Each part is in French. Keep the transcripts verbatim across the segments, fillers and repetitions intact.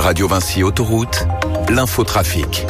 Radio Vinci Autoroute, l'infotrafic.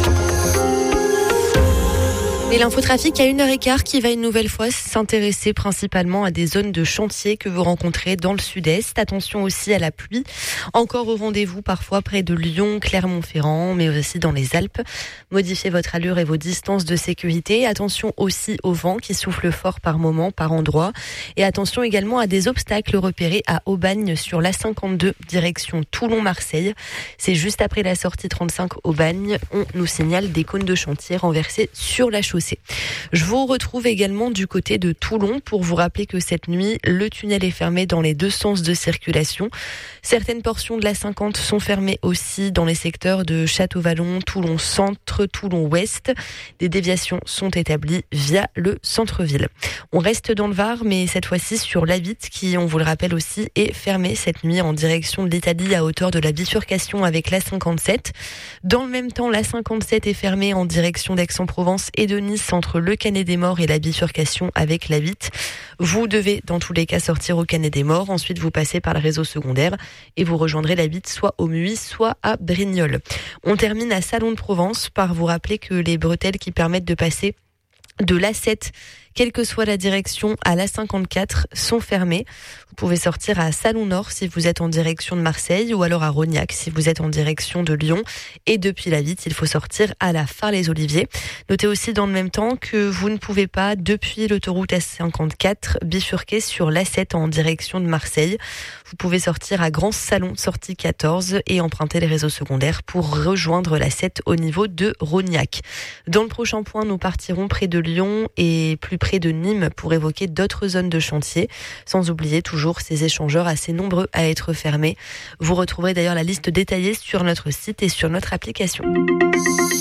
Et l'infotrafic à une heure quinze qui va une nouvelle fois s'intéresser principalement à des zones de chantier que vous rencontrez dans le sud-est. Attention aussi à la pluie. Encore au rendez-vous parfois près de Lyon, Clermont-Ferrand, mais aussi dans les Alpes. Modifiez votre allure et vos distances de sécurité. Attention aussi au vent qui souffle fort par moment, par endroit. Et attention également à des obstacles repérés à Aubagne sur l'A cinquante-deux, direction Toulon-Marseille. C'est juste après la sortie trente-cinq Aubagne. On nous signale des cônes de chantier renversés sur la chaussée. Je vous retrouve également du côté de Toulon pour vous rappeler que cette nuit, le tunnel est fermé dans les deux sens de circulation. Certaines portions de la cinquante sont fermées aussi dans les secteurs de Château-Vallon, Toulon-Centre, Toulon-Ouest. Des déviations sont établies via le centre-ville. On reste dans le Var, mais cette fois-ci sur l'A huit qui, on vous le rappelle aussi, est fermée cette nuit en direction de l'Italie à hauteur de la bifurcation avec l'A cinquante-sept. Dans le même temps, l'A cinquante-sept est fermée en direction d'Aix-en-Provence et de Nice entre le Canet des Morts et la bifurcation avec l'A huit. Vous devez dans tous les cas sortir au Canet des Morts. Ensuite, vous passez par le réseau secondaire et vous rejoindrez l'A huit soit au Muy, soit à Brignoles. On termine à Salon de Provence par vous rappeler que les bretelles qui permettent de passer de l'A sept, quelle que soit la direction, à l'A cinquante-quatre, sont fermées. Vous pouvez sortir à Salon Nord si vous êtes en direction de Marseille ou alors à Rognac si vous êtes en direction de Lyon. Et depuis l'A huit, il faut sortir à la Phare-les-Oliviers. Notez aussi dans le même temps que vous ne pouvez pas, depuis l'autoroute A cinquante-quatre, bifurquer sur l'A sept en direction de Marseille. Vous pouvez sortir à Grand Salon, sortie quatorze, et emprunter les réseaux secondaires pour rejoindre l'A sept au niveau de Rognac. Dans le prochain point, nous partirons près de Lyon et plus près de Nîmes pour évoquer d'autres zones de chantier, sans oublier toujours ces échangeurs assez nombreux à être fermés. Vous retrouverez d'ailleurs la liste détaillée sur notre site et sur notre application.